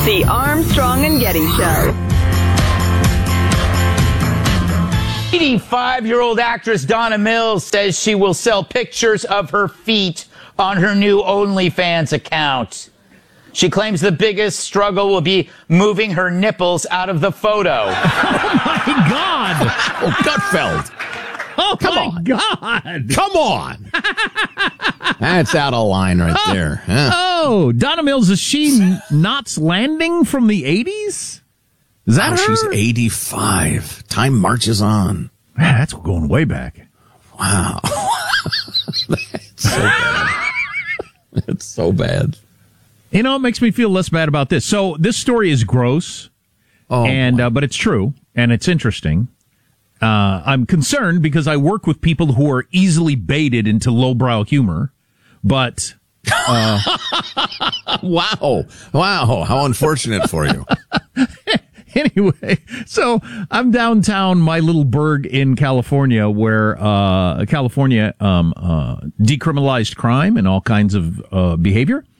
The Armstrong and Getty Show. 85-year-old actress Donna Mills says she will sell pictures of her feet on her new OnlyFans account. She claims the biggest struggle will be moving her nipples out of the photo. Oh, my God. Oh, Gutfeld. Oh, Come my on. God. Come on. That's out of line right there. Huh? Oh, Donna Mills, is she Knots Landing from the 80s? Is that her? She's 85. Time marches on. Man, that's going way back. Wow. That's so bad. It's so bad. You know, it makes me feel less bad about this. So this story is gross, but it's true, and it's interesting. I'm concerned because I work with people who are easily baited into lowbrow humor, but... Wow. How unfortunate for you. Anyway, so I'm downtown my little burg in California where California decriminalized crime and all kinds of behavior.